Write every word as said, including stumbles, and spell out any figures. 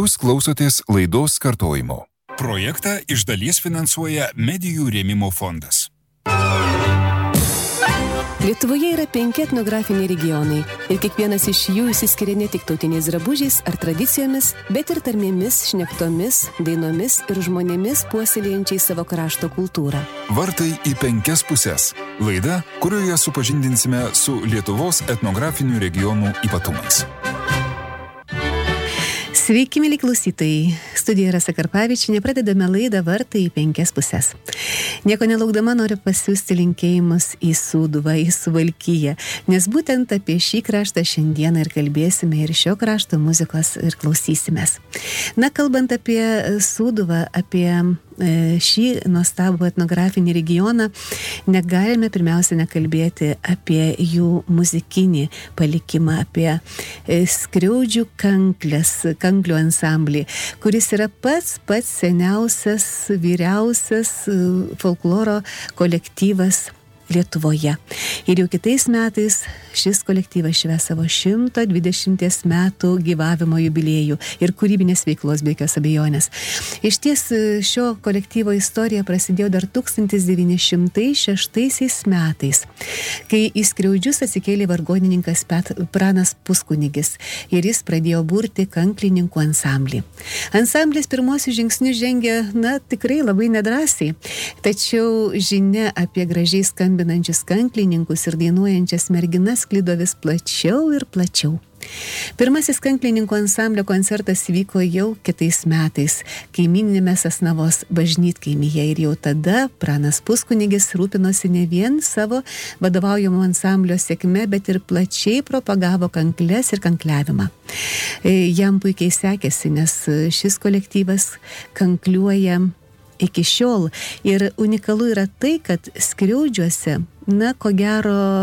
Jūs klausotės laidos kartojimo. Projektą iš dalies finansuoja Medijų rėmimo fondas. Lietuvoje yra penki etnografiniai regionai ir kiekvienas iš jų išsiskiria ne tik tautiniais drabužiais ar tradicijomis, bet ir tarmėmis, šnektomis, dainomis ir žmonėmis puoselėjančiais savo krašto kultūrą. Vartai į penkias pusės. Laida, kurioje supažindinsime su Lietuvos etnografinių regionų ypatumais. Sveiki, mėly klausytojai. Studijoje Rasa Karpavičienė, pradedame laidą Vartai į penkias pusės. Nieko nelaukdama noriu pasiųsti linkėjimus į Sūduvą, į Suvalkiją, nes būtent apie šį kraštą šiandieną ir kalbėsime ir šio krašto muzikos ir klausysimės. Na, kalbant apie Sūduvą, apie šį nuostabų etnografinį regioną, negalime pirmiausia nekalbėti apie jų muzikinį palikimą, apie skriaudžių kanklės, kanklių ansamblį, kuris yra pats pats seniausias, vyriausias folkloro kolektyvas Lietuvoje. Ir jau kitais metais šis kolektyvas švęs savo šimto dvidešimties metų gyvavimo jubiliejų ir kūrybinės veiklos be jokios abejonės. Iš ties šio kolektyvo istorija prasidėjo dar tūkstantis devyni šimtai šeštaisiais metais, kai į skriaudžius atsikėlė vargonininkas Pranas Puskunigis ir jis pradėjo burti kanklininkų ansamblį. Ansamblis pirmosius žingsnius žengė, na, tikrai labai nedrąsiai, tačiau žinia apie gražiai skambinančius kanklininkus ir dainuojančias merginas sklido vis plačiau ir plačiau. Pirmasis kanklininkų ansamblio koncertas vyko jau kitais metais, kaimyninėme Sasnavos bažnytkaimyje, ir jau tada Pranas Puskunigis rūpinosi ne vien savo vadovaujamo ansamblio sėkme, bet ir plačiai propagavo kankles ir kankliavimą. Jam puikiai sekėsi, nes šis kolektyvas kankliuoja iki šiol. Ir unikalu yra tai, kad skriaudžiuose, na, ko gero,